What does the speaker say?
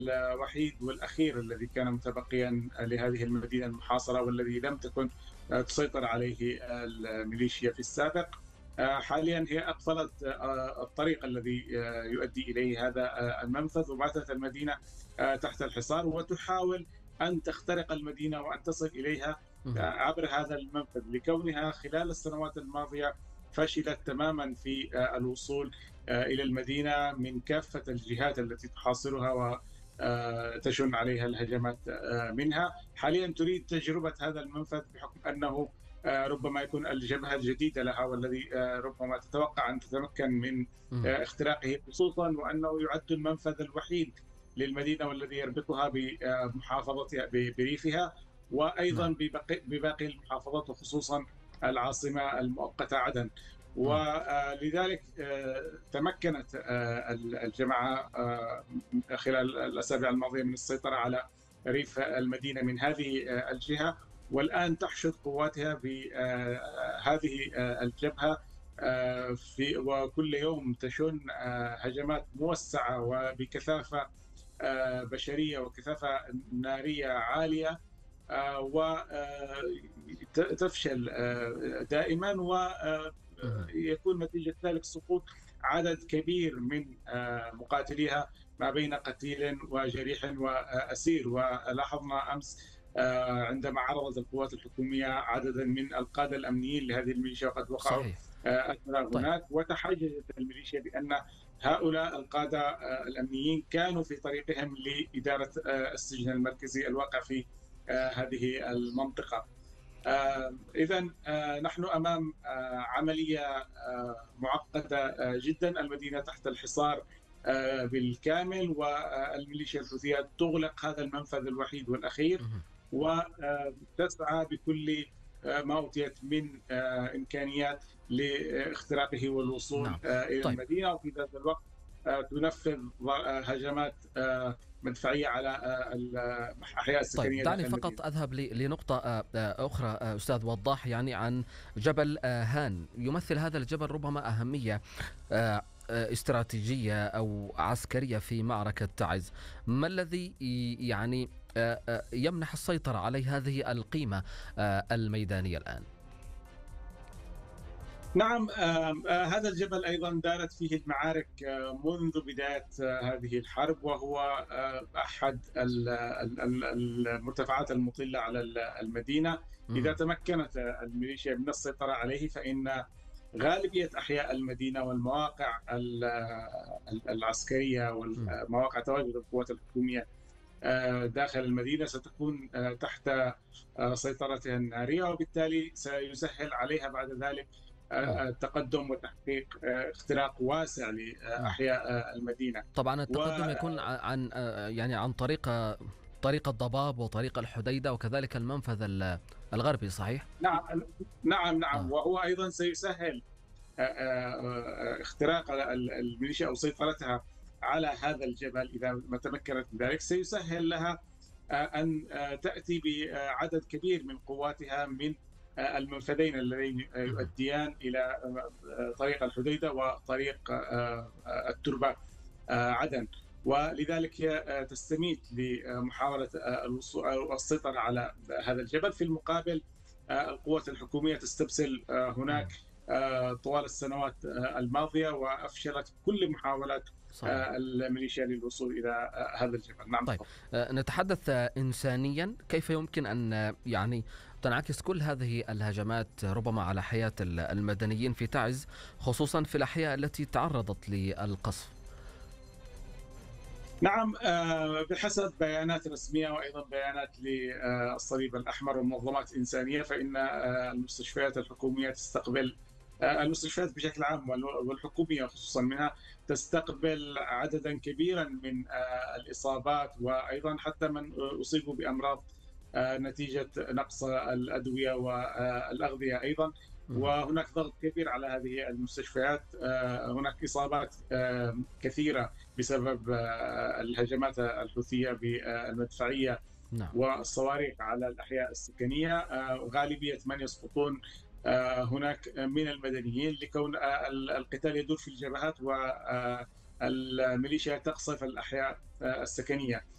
الوحيد والأخير الذي كان متبقيا لهذه المدينة المحاصرة، والذي لم تكن تسيطر عليه الميليشيا في السابق. حاليا هي أقفلت الطريق الذي يؤدي إليه هذا المنفذ، وباتت المدينة تحت الحصار، وتحاول أن تخترق المدينة وأن تصل إليها اهم. عبر هذا المنفذ، لكونها خلال السنوات الماضية فشلت تماما في الوصول إلى المدينة من كافة الجهات التي تحاصرها وتشن عليها الهجمات منها. حاليا تريد تجربة هذا المنفذ بحكم أنه ربما يكون الجبهة الجديدة لها، والذي ربما تتوقع أن تتمكن من اهم. اختراقه، خصوصا وأنه يعد المنفذ الوحيد للمدينة والذي يربطها بمحافظتها بريفها، وأيضا نعم. بباقي المحافظات، وخصوصا العاصمة المؤقتة عدن. إمم. ولذلك تمكنت الجماعة خلال الأسابيع الماضية من السيطرة على ريف المدينة من هذه الجهة، والآن تحشد قواتها بهذه الجبهة وكل يوم تشن هجمات موسعة وبكثافة بشرية وكثافة نارية عالية، وتفشل دائما، اهم. ويكون نتيجة ذلك سقوط عدد كبير من مقاتليها، ما بين قتيل وجريح وأسير. ولاحظنا أمس عندما عرضت القوات الحكومية عددا من القادة الأمنيين لهذه الميليشيا وقد وقعوا صحيح. أسرى طيب. هناك، وتحججت الميليشيا بأن هؤلاء القادة الأمنيين كانوا في طريقهم لإدارة السجن المركزي الواقع في هذه المنطقة. إذا نحن أمام عملية معقدة جدا. المدينة تحت الحصار بالكامل، والميليشيا الحوثية تغلق هذا المنفذ الوحيد والأخير، اهم. وتسعى بكل ما أوتيت من إمكانيات لاختراقه والوصول نعم. إلى طيب. المدينة، وفي ذات الوقت تنفذ هجمات مدفعية على الأحياء طيب، السكنية دعني داخل المدينة. فقط أذهب لنقطة أخرى، أستاذ وضاح، يعني عن جبل هان. يمثل هذا الجبل ربما أهمية استراتيجية أو عسكرية في معركة تعز. ما الذي يعني يمنح السيطرة عليه هذه القيمة الميدانية الآن؟ نعم، هذا الجبل أيضا دارت فيه المعارك منذ بداية هذه الحرب، وهو أحد المرتفعات المطلة على المدينة. إذا إمم. تمكنت الميليشيا من السيطرة عليه، فإن غالبية أحياء المدينة والمواقع العسكرية إمم. والمواقع تواجد القوات الحكومية داخل المدينة ستكون تحت سيطرتها النارية، وبالتالي سيسهل عليها بعد ذلك إمم. التقدم وتحقيق اختراق واسع إمم. لأحياء المدينة. طبعًا و التقدم يكون عن يعني عن طريق الضباب وطريق الحديدة وكذلك المنفذ الغربي، صحيح؟ نعم، نعم، نعم، آه. وهو أيضا سيسهل اختراق الميليشيا أو سيطرتها على هذا الجبل. إذا ما تمكنت من ذلك سيسهل لها أن تأتي بعدد كبير من قواتها من المنفذين اللذين اهم. يؤديان إلى طريق الحديدة وطريق التربة عدن. ولذلك هي تستميت لمحاولة الوصول أو السيطرة على هذا الجبل. في المقابل القوات الحكومية تستبسل هناك إمم. طوال السنوات الماضية، وأفشلت كل محاولات صحيح. الميليشيا للوصول إلى هذا الجبل. نعم، طيب، تفضل. نتحدث إنسانيًا. كيف يمكن أن يعني تنعكس كل هذه الهجمات ربما على حياة المدنيين في تعز، خصوصًا في الأحياء التي تعرضت للقصف؟ نعم، بحسب بيانات رسمية وأيضا بيانات للصليب الأحمر ومنظمات إنسانية، فإن المستشفيات الحكومية تستقبل المستشفيات بشكل عام والحكومية خصوصا منها تستقبل عددا كبيرا من الإصابات، وأيضا حتى من أصيبوا بأمراض نتيجة نقص الأدوية والأغذية أيضا. اهم. وهناك ضغط كبير على هذه المستشفيات. هناك إصابات كثيرة بسبب الهجمات الحوثية بالمدفعية نعم. والصواريخ على الأحياء السكنية. غالبية من يسقطون هناك من المدنيين، لكون القتال يدور في الجبهات والميليشيا تقصف الأحياء السكنية.